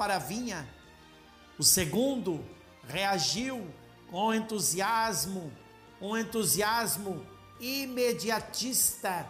para a vinha. O segundo reagiu com entusiasmo, um entusiasmo imediatista,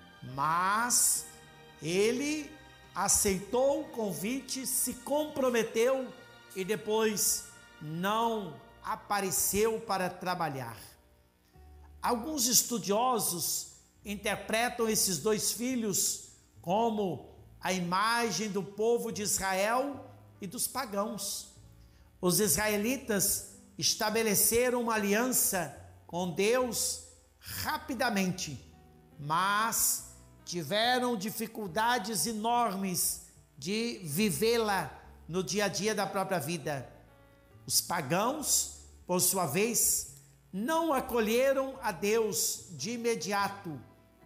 mas ele aceitou o convite, se comprometeu e depois não apareceu para trabalhar. Alguns estudiosos interpretam esses dois filhos como a imagem do povo de Israel e dos pagãos. Os israelitas estabeleceram uma aliança com Deus rapidamente, mas tiveram dificuldades enormes de vivê-la no dia a dia da própria vida. Os pagãos, por sua vez, não acolheram a Deus de imediato,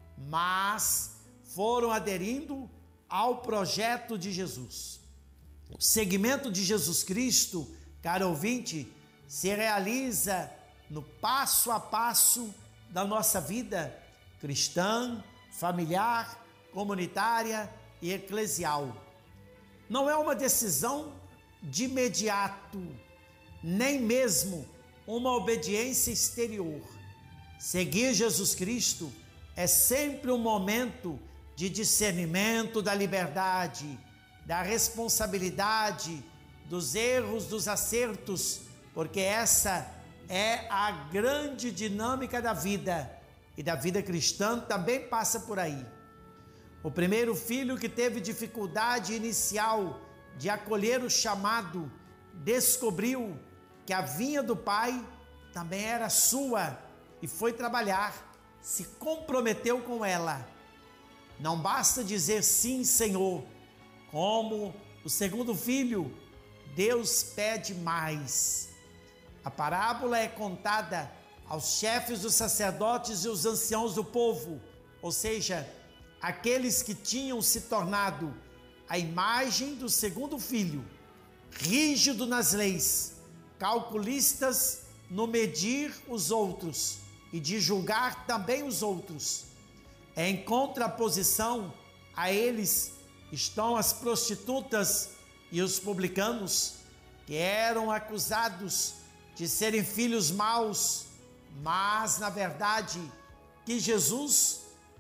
mas foram aderindo ao projeto de Jesus. O seguimento de Jesus Cristo, caro ouvinte, se realiza no passo a passo da nossa vida cristã, familiar, comunitária e eclesial. Não é uma decisão de imediato, nem mesmo uma obediência exterior. Seguir Jesus Cristo é sempre um momento de discernimento da liberdade, da responsabilidade, dos erros, dos acertos, porque essa é a grande dinâmica da vida, e da vida cristã também passa por aí. O primeiro filho, que teve dificuldade inicial de acolher o chamado, descobriu que a vinha do pai também era sua e foi trabalhar, se comprometeu com ela. Não basta dizer sim, Senhor. Como o segundo filho, Deus pede mais. A parábola é contada aos chefes dos sacerdotes e os anciãos do povo, ou seja, aqueles que tinham se tornado a imagem do segundo filho, rígido nas leis, calculistas no medir os outros e de julgar também os outros. Em contraposição a eles estão as prostitutas e os publicanos, que eram acusados de serem filhos maus, mas na verdade que Jesus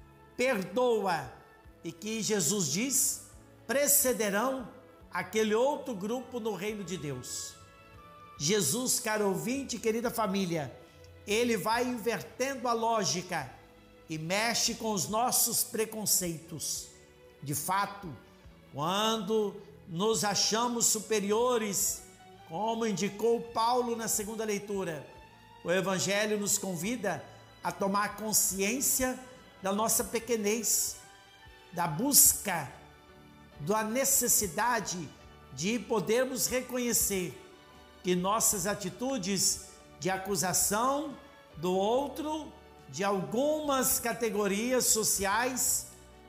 perdoa e que Jesus diz precederão aquele outro grupo no reino de Deus. Jesus, caro ouvinte, querida família, ele vai invertendo a lógica e mexe com os nossos preconceitos. De fato, quando nos achamos superiores, como indicou Paulo na segunda leitura, o Evangelho nos convida a tomar consciência da nossa pequenez, da busca, da necessidade de podermos reconhecer que nossas atitudes de acusação do outro, de algumas categorias sociais,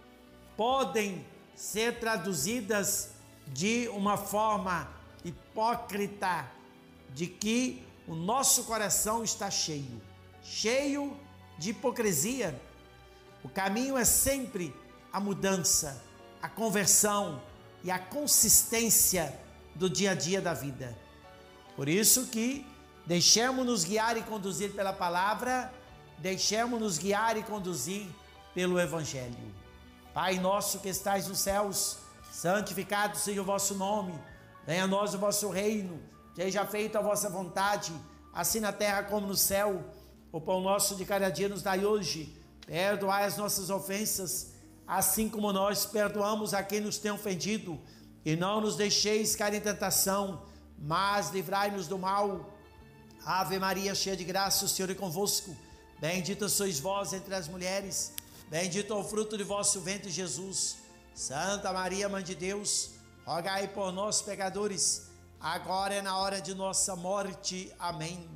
podem ser traduzidas de uma forma hipócrita, de que o nosso coração está cheio de hipocrisia. O caminho é sempre a mudança, a conversão e a consistência do dia a dia da vida. Por isso que deixemos-nos guiar e conduzir pela palavra, deixemos-nos guiar e conduzir pelo Evangelho. Pai nosso que estais nos céus, santificado seja o vosso nome, venha a nós o vosso reino, seja feita a vossa vontade, assim na terra como no céu. O pão nosso de cada dia nos dai hoje, perdoai as nossas ofensas, assim como nós perdoamos a quem nos tem ofendido, e não nos deixeis cair em tentação, mas livrai-nos do mal. Ave Maria, cheia de graça, o Senhor é convosco, bendita sois vós entre as mulheres, bendito é o fruto de vosso ventre, Jesus. Santa Maria, Mãe de Deus, rogai por nós, pecadores, agora é na hora de nossa morte. Amém.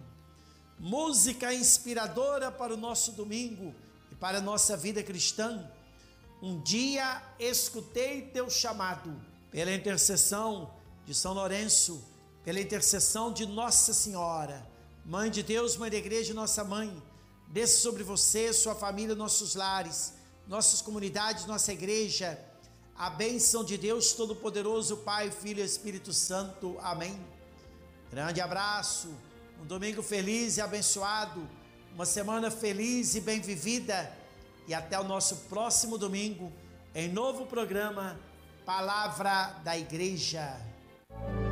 Música inspiradora para o nosso domingo e para a nossa vida cristã. Um dia escutei teu chamado, pela intercessão de São Lourenço, pela intercessão de Nossa Senhora, Mãe de Deus, Mãe da Igreja, nossa Mãe, desça sobre você, sua família, nossos lares, nossas comunidades, nossa igreja, A bênção de Deus Todo-Poderoso, Pai, Filho e Espírito Santo. Amém. Grande abraço, um domingo feliz e abençoado, uma semana feliz e bem vivida, e até o nosso próximo domingo, em novo programa Palavra da Igreja.